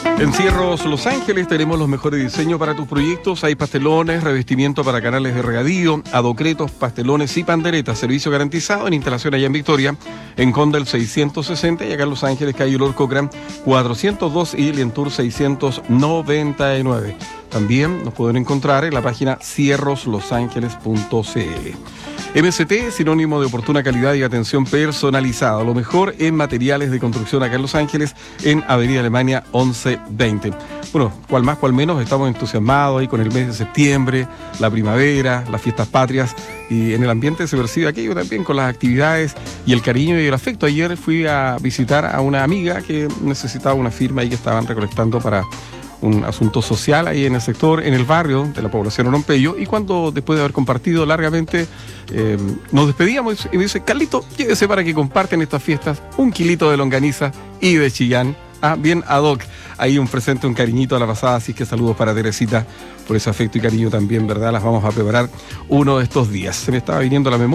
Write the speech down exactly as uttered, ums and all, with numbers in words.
En Cierros Los Ángeles tenemos los mejores diseños para tus proyectos. Hay pastelones, revestimiento para canales de regadío, adocretos, pastelones y panderetas. Servicio garantizado en instalación allá en Victoria, en Condel seiscientos sesenta y acá en Los Ángeles, calle Lord Cochran cuatrocientos dos y Lientour seiscientos noventa y nueve. También nos pueden encontrar en la página cierros los ángeles punto c l. M S T, sinónimo de oportuna calidad y atención personalizada. Lo mejor en materiales de construcción acá en Los Ángeles, en Avenida Alemania once veinte. Bueno, cual más, cual menos, estamos entusiasmados ahí con el mes de septiembre, la primavera, las fiestas patrias, y en el ambiente se percibe aquello también con las actividades y el cariño y el afecto. Ayer fui a visitar a una amiga que necesitaba una firma y que estaban recolectando para un asunto social ahí en el sector, en el barrio de la población Orompeyo, y cuando después de haber compartido largamente eh, nos despedíamos y me dice: Carlito, llévese para que comparten estas fiestas un kilito de longaniza y de Chillán. Ah, bien ad hoc, ahí un presente, un cariñito a la pasada, así que saludos para Teresita por ese afecto y cariño también, ¿verdad? Las vamos a preparar uno de estos días. Se me estaba viniendo a la memoria